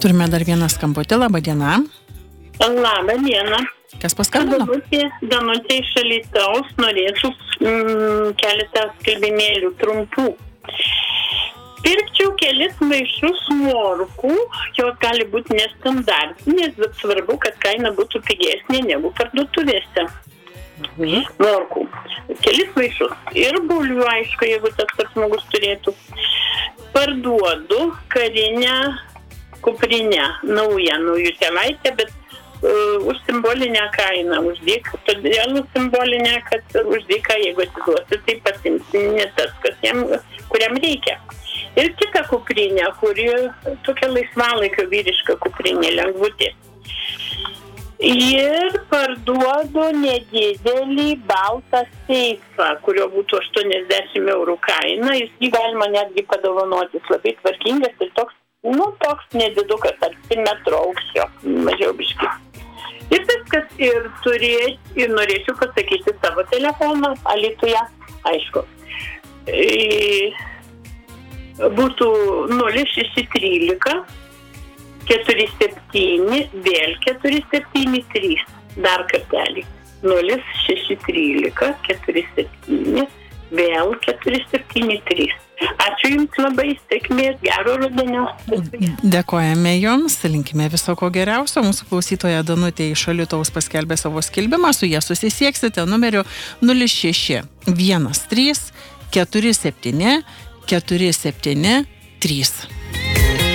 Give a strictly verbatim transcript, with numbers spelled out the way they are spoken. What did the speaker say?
Turime dar vieną skambutį, laba diena. Labą dieną. Kas paskambino? Danutė, Danutė iš Alytaus, norėčiau mm, keletą skelbimėlių trumpų. Pirkčiau kelis maišus morkų, jos gali būti nestandartinės, bet svarbu, kad kaina būtų pigesnė negu parduotuvėse. Mhm. Morkų. Kelis maišus. Ir bulvių, aišku, jeigu tas pats žmogus turėtų. Parduodu karinę kuprinę, naują, naujų tėvaitę, bet uh, už simbolinę kainą uždyk. Todėl simbolinę, kad uždyka, jeigu atiduosi, tai pasimsi ne tas, kas jam, kuriam reikia. Ir kita kuprinė, kuri tokia laisvalaikio vyriška kuprinė, lengvutė. Ir parduodu nedidelį baltą seifą, kurio būtų aštuoniasdešimt eurų kaina. Jis galima netgi padovanoti, labai tvarkingas ir toks, nu, toks nedidukas, arti metro aukščio, mažiau biški. Ir viskas, ir turėt, ir norėčiau pasakyti savo telefoną, Alytuje, aišku. E, būtų nulis šeši trylika keturi septyni, vėl keturi septyni trys, dar kartelį. nulis šeši trylika keturi septyni, vėl keturi septyni trys. Ačiū Jums labai, sėkmės, gero rudenio. Dėkojame Jums, linkime viso ko geriausio. Mūsų klausytoja Danutė iš Alytaus paskelbė savo skelbimą, su jie susisieksite numeriu nulis šeši vienas trys keturi septyni keturi septyni trys.